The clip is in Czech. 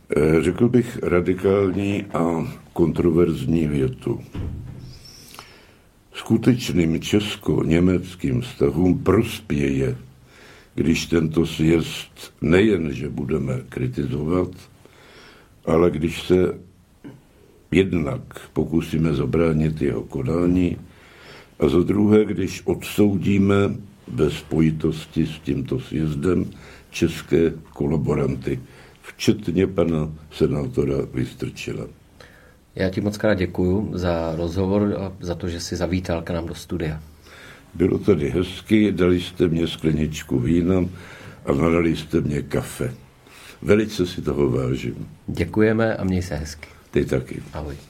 Řekl bych radikální a kontroverzní větu. Skutečným česko-německým vztahům prospěje, když tento sjezd nejen, že budeme kritizovat, ale když se jednak pokusíme zabránit jeho konání a za druhé, když odsoudíme ve spojitosti s tímto sjezdem české kolaboranty, včetně pana senátora Vystrčila. Já ti moc krát děkuju za rozhovor a za to, že jsi zavítal k nám do studia. Bylo tady hezky, dali jste mě skleničku vína a nalali jste mě kafe. Velice si toho vážím. Děkujeme a měj se hezky. Ty taky. Ahoj.